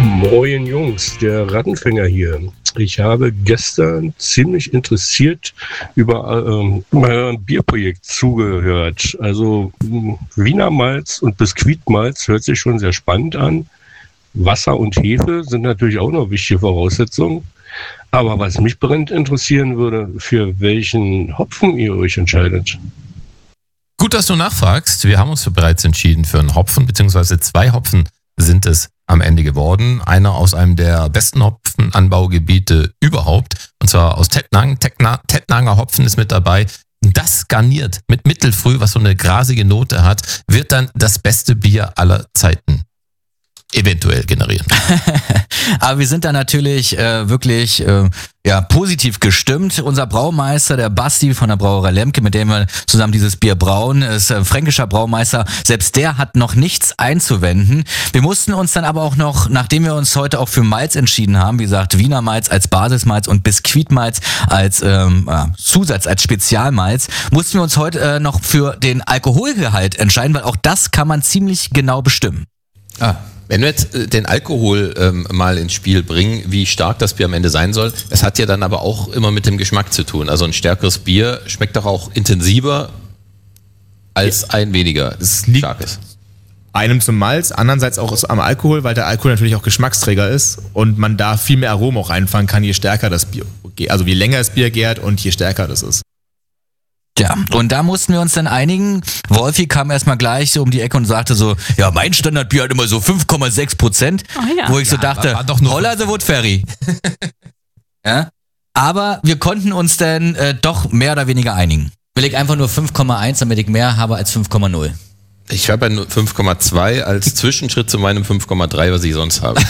Moin Jungs, der Rattenfänger hier. Ich habe gestern ziemlich interessiert über euer Bierprojekt zugehört. Also Wiener Malz und Biskuitmalz hört sich schon sehr spannend an. Wasser und Hefe sind natürlich auch noch wichtige Voraussetzungen. Aber was mich brennend interessieren würde, für welchen Hopfen ihr euch entscheidet. Gut, dass du nachfragst. Wir haben uns bereits entschieden für einen Hopfen, beziehungsweise 2 Hopfen sind es am Ende geworden. Einer aus einem der besten Hopfenanbaugebiete überhaupt, und zwar aus Tettnang. Tettnanger Hopfen ist mit dabei. Das garniert mit Mittelfrüh, was so eine grasige Note hat, wird dann das beste Bier aller Zeiten eventuell generieren. Aber wir sind da natürlich wirklich positiv gestimmt. Unser Braumeister, der Basti von der Brauerei Lemke, mit dem wir zusammen dieses Bier brauen, ist fränkischer Braumeister. Selbst der hat noch nichts einzuwenden. Wir mussten uns dann aber auch noch, nachdem wir uns heute auch für Malz entschieden haben, wie gesagt, Wiener Malz als Basismalz und Biskuitmalz als Zusatz, als Spezialmalz, mussten wir uns heute noch für den Alkoholgehalt entscheiden, weil auch das kann man ziemlich genau bestimmen. Wenn wir jetzt den Alkohol mal ins Spiel bringen, wie stark das Bier am Ende sein soll, es hat ja dann aber auch immer mit dem Geschmack zu tun. Also ein stärkeres Bier schmeckt doch auch intensiver als ein weniger starkes. Einem zum Malz, andererseits auch am Alkohol, weil der Alkohol natürlich auch Geschmacksträger ist und man da viel mehr Aromen auch reinfangen kann, je stärker das Bier, also je länger das Bier gärt und je stärker das ist. Ja, und da mussten wir uns dann einigen. Wolfi kam erstmal gleich so um die Ecke und sagte so, ja, mein Standardbier hat immer so 5,6%. Oh ja. Wo ich so dachte, war doch nur Holla the Wood Ferry. Ja? Aber wir konnten uns dann doch mehr oder weniger einigen. Will ich einfach nur 5,1, damit ich mehr habe als 5,0. Ich habe ja nur 5,2 als Zwischenschritt zu meinem 5,3, was ich sonst habe.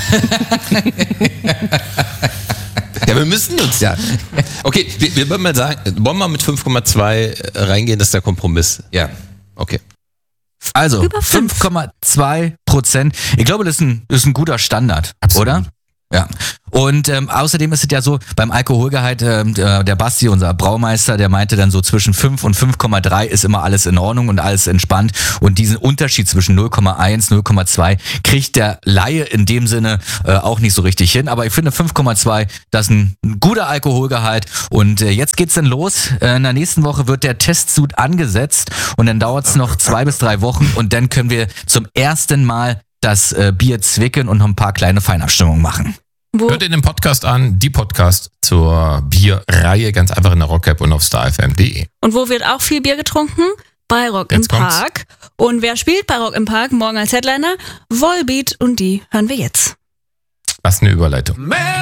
Ja, wir müssen uns ja. Okay, wir würden mal sagen, wollen wir mit 5,2 reingehen, das ist der Kompromiss. Ja. Okay. Also, Über 5,2%. Ich glaube, das ist ein guter Standard, Absolut. oder? Ja. Und außerdem ist es ja so, beim Alkoholgehalt, der Basti, unser Braumeister, der meinte dann so zwischen 5 und 5,3 ist immer alles in Ordnung und alles entspannt. Und diesen Unterschied zwischen 0,1, 0,2 kriegt der Laie in dem Sinne auch nicht so richtig hin. Aber ich finde 5,2, das ist ein guter Alkoholgehalt. Und jetzt geht's dann los. In der nächsten Woche wird der Testsud angesetzt und dann dauert's noch 2 bis 3 Wochen und dann können wir zum ersten Mal das Bier zwicken und noch ein paar kleine Feinabstimmungen machen. Hört in den Podcast an, die Podcast zur Bierreihe, ganz einfach in der Rock-App und auf starfm.de. Und wo wird auch viel Bier getrunken? Bei Rock im Jetzt kommt's. Park. Und wer spielt bei Rock im Park morgen als Headliner? Volbeat, und die hören wir jetzt. Was eine Überleitung.